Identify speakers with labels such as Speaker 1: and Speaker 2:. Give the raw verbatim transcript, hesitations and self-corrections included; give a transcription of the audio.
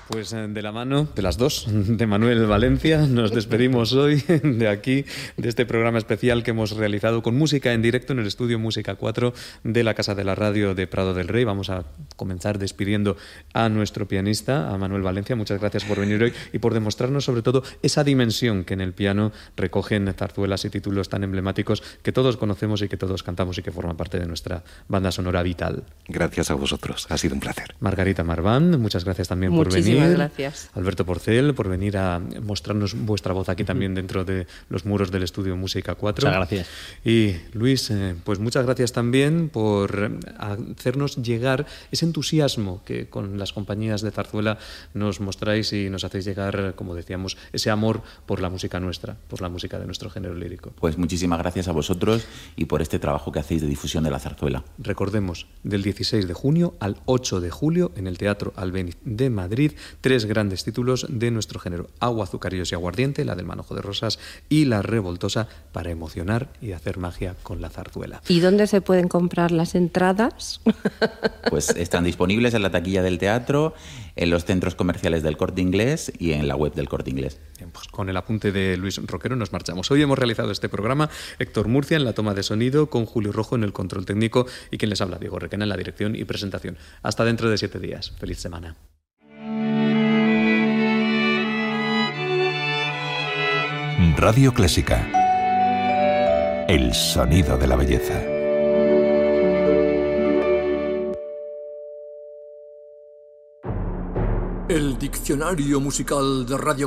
Speaker 1: Pues de la mano de las dos, de Manuel Valencia, nos despedimos hoy de aquí, de este programa especial que hemos realizado con música en directo en el estudio Música cuatro de la Casa de la Radio de Prado del Rey. Vamos a comenzar despidiendo a nuestro pianista, a Manuel Valencia. Muchas gracias por venir hoy y por demostrarnos sobre todo esa dimensión que en el piano recogen zarzuelas y títulos tan emblemáticos que todos conocemos y que todos cantamos y que forman parte de nuestra banda sonora vital.
Speaker 2: Gracias a vosotros, ha sido un placer.
Speaker 1: Margarita Marván, muchas gracias también por venir.
Speaker 3: Muchísimas gracias.
Speaker 1: Alberto Porcel, por venir a mostrarnos vuestra voz aquí también dentro de los muros del estudio Música cuatro.
Speaker 4: Muchas gracias.
Speaker 1: Y Luis, eh, pues muchas gracias también por hacernos llegar ese entusiasmo que con las compañías de zarzuela nos mostráis y nos hacéis llegar, como decíamos, ese amor por la música nuestra, por la música de nuestro género lírico.
Speaker 4: Pues muchísimas gracias a vosotros y por este trabajo que hacéis de difusión de la zarzuela.
Speaker 1: Recordemos, del dieciséis de junio al ocho de julio en el Teatro Albéniz de Madrid, tres grandes títulos de nuestro género: Agua, Azucarillos y Aguardiente, la del Manojo de Rosas, y La Revoltosa, para emocionar y hacer magia con la zarzuela.
Speaker 3: ¿Y dónde se pueden comprar las entradas?
Speaker 4: Pues están disponibles en la taquilla del teatro, en los centros comerciales del Corte Inglés y en la web del Corte Inglés.
Speaker 1: Bien, pues con el apunte de Luis Roquero nos marchamos. Hoy hemos realizado este programa Héctor Murcia en la toma de sonido, con Julio Rojo en el control técnico y quien les habla, Diego Requena, en la dirección y presentación. Hasta dentro de siete días. Feliz semana.
Speaker 5: Radio Clásica. El sonido de la belleza.
Speaker 6: El diccionario musical de Radio